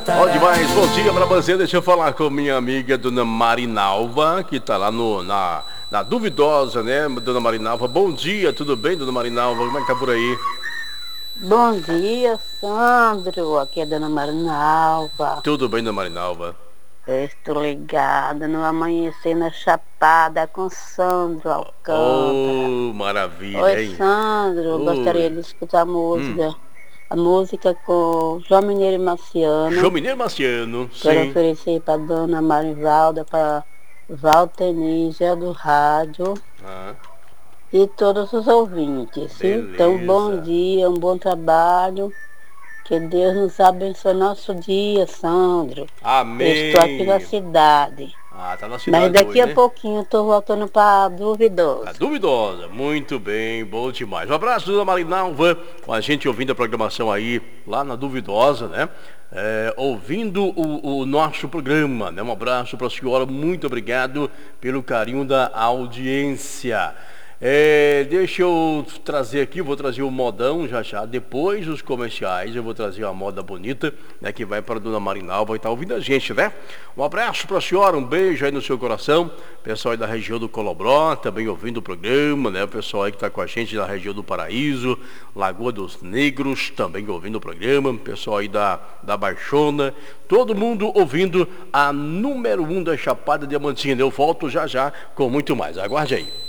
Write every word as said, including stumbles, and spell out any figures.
Bom demais, bom dia pra você. Deixa eu falar com minha amiga Dona Marinalva, que tá lá no, na, na Duvidosa, né, Dona Marinalva? Bom dia, tudo bem, Dona Marinalva? Como é que tá por aí? Bom dia, Sandro. Aqui é a Dona Marinalva. Tudo bem, Dona Marinalva? Eu estou ligada no Amanhecer na Chapada com Sandro Alcântara. Oh, maravilha, Oi, hein? Sandro. Eu gostaria Oi. de escutar a Hum. música. A música com João Mineiro e João Marciano. Mineiro Marciano, Quero sim. oferecer para Dona Marivalda, para Walter Nígia do rádio Ah, e todos os ouvintes. Então, bom beleza. dia, um bom trabalho. Que Deus nos abençoe nosso dia, Sandro. Eu estou aqui na Amém. cidade. Ah, tá na Mas cidade daqui hoje, a né? pouquinho eu estou voltando para Tá Duvidoso. duvidosa. Muito bem, bom demais. Um abraço, Dona Marinalva, com a gente ouvindo a programação aí, lá na Duvidosa, né? É, ouvindo o, o nosso programa, né? Um abraço para a senhora, muito obrigado pelo carinho da audiência. É, deixa eu trazer aqui, vou trazer o modão já já, depois dos comerciais, eu vou trazer uma moda bonita, né, que vai para a Dona Marinalva e estar ouvindo a gente, né? Um abraço para a senhora, um beijo aí no seu coração, pessoal aí da região do Colobró, também ouvindo o programa, né? O pessoal aí que está com a gente da região do Paraíso, Lagoa dos Negros, também ouvindo o programa, pessoal aí da, da Baixona, todo mundo ouvindo a número um da Chapada Diamantina. Eu volto já já com muito mais, aguarde aí.